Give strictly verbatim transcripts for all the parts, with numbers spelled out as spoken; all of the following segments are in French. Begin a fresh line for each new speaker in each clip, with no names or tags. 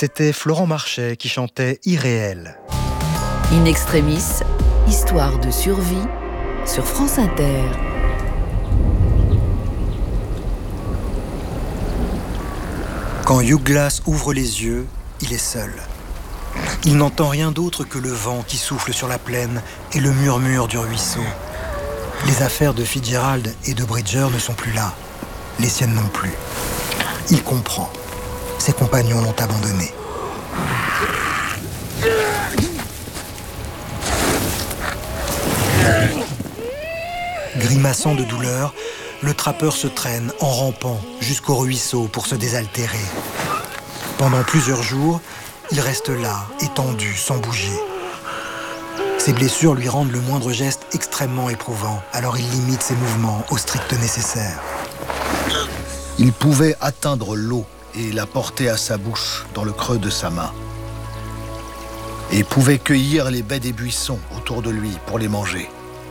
C'était Florent Marchais qui chantait Irréel.
In extremis, histoire de survie sur France Inter.
Quand Hugh Glass ouvre les yeux, il est seul. Il n'entend rien d'autre que le vent qui souffle sur la plaine et le murmure du ruisseau. Les affaires de Fitzgerald et de Bridger ne sont plus là. Les siennes non plus. Il comprend. Ses compagnons l'ont abandonné. Grimaçant de douleur, le trappeur se traîne en rampant jusqu'au ruisseau pour se désaltérer. Pendant plusieurs jours, il reste là, étendu, sans bouger. Ses blessures lui rendent le moindre geste extrêmement éprouvant, alors il limite ses mouvements au strict nécessaire.
Il pouvait atteindre l'eau et la porter à sa bouche dans le creux de sa main. Et pouvait cueillir les baies des buissons autour de lui pour les manger.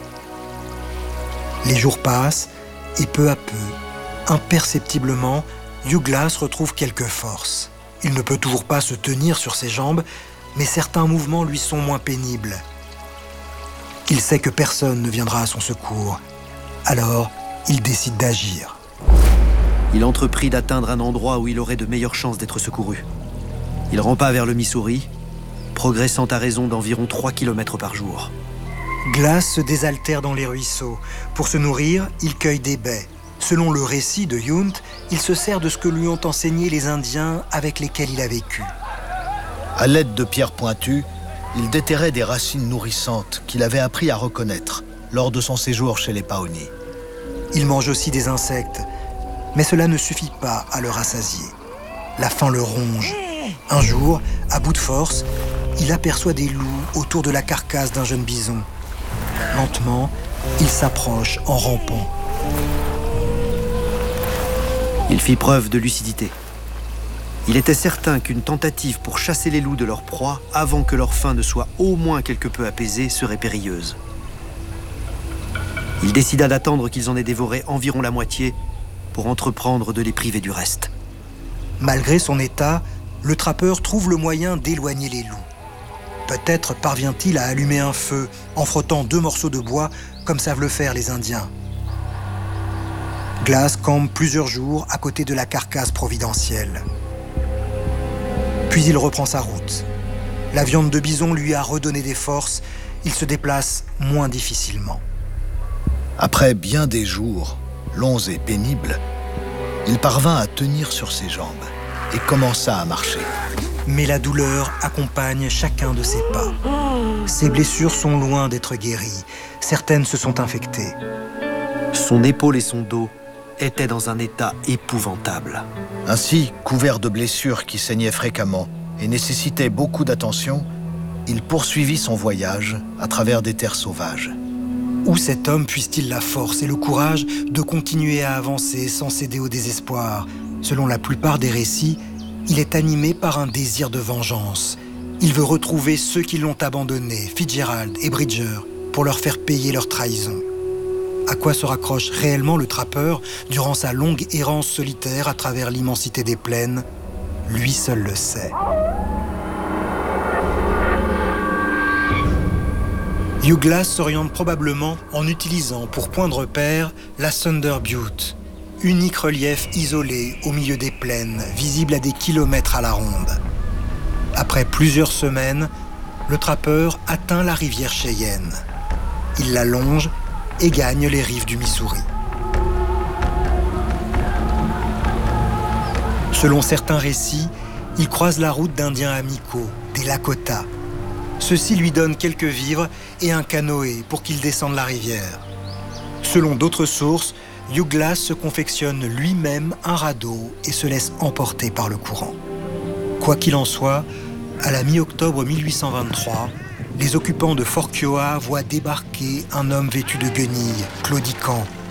Les jours passent et peu à peu, imperceptiblement, Hugh Glass retrouve quelques forces. Il ne peut toujours pas se tenir sur ses jambes, mais certains mouvements lui sont moins pénibles. Il sait que personne ne viendra à son secours. Alors, il décide d'agir.
Il entreprit d'atteindre un endroit où il aurait de meilleures chances d'être secouru. Il rampa vers le Missouri, progressant à raison d'environ trois kilomètres par jour.
Glass se désaltère dans les ruisseaux. Pour se nourrir, il cueille des baies. Selon le récit de Yount, il se sert de ce que lui ont enseigné les Indiens avec lesquels il a vécu.
À l'aide de pierres pointues, il déterrait des racines nourrissantes qu'il avait appris à reconnaître lors de son séjour chez les Pawnee.
Il mange aussi des insectes, mais cela ne suffit pas à le rassasier. La faim le ronge. Un jour, à bout de force, il aperçoit des loups autour de la carcasse d'un jeune bison. Lentement, il s'approche en rampant.
Il fit preuve de lucidité. Il était certain qu'une tentative pour chasser les loups de leur proie, avant que leur faim ne soit au moins quelque peu apaisée, serait périlleuse. Il décida d'attendre qu'ils en aient dévoré environ la moitié pour entreprendre de les priver du reste.
Malgré son état, le trappeur trouve le moyen d'éloigner les loups. Peut-être parvient-il à allumer un feu en frottant deux morceaux de bois comme savent le faire les Indiens. Glass campe plusieurs jours à côté de la carcasse providentielle. Puis il reprend sa route. La viande de bison lui a redonné des forces. Il se déplace moins difficilement.
Après bien des jours, longs et pénibles, il parvint à tenir sur ses jambes et commença à marcher.
Mais la douleur accompagne chacun de ses pas. Ses blessures sont loin d'être guéries. Certaines se sont infectées.
Son épaule et son dos étaient dans un état épouvantable.
Ainsi, couvert de blessures qui saignaient fréquemment et nécessitaient beaucoup d'attention, il poursuivit son voyage à travers des terres sauvages.
Où cet homme puise-t-il la force et le courage de continuer à avancer sans céder au désespoir? Selon la plupart des récits, il est animé par un désir de vengeance. Il veut retrouver ceux qui l'ont abandonné, Fitzgerald et Bridger, pour leur faire payer leur trahison. À quoi se raccroche réellement le trappeur durant sa longue errance solitaire à travers l'immensité des plaines? Lui seul le sait. Hugh Glass s'oriente probablement en utilisant pour point de repère la Thunder Butte, unique relief isolé au milieu des plaines, visible à des kilomètres à la ronde. Après plusieurs semaines, le trappeur atteint la rivière Cheyenne. Il la longe et gagne les rives du Missouri. Selon certains récits, il croise la route d'Indiens amicaux, des Lakota. Ceux-ci lui donnent quelques vivres et un canoë pour qu'il descende la rivière. Selon d'autres sources, Hugh Glass se confectionne lui-même un radeau et se laisse emporter par le courant. Quoi qu'il en soit, à la mi-octobre mille huit cent vingt-trois, les occupants de Fort Kiowa voient débarquer un homme vêtu de guenilles, claudiquant,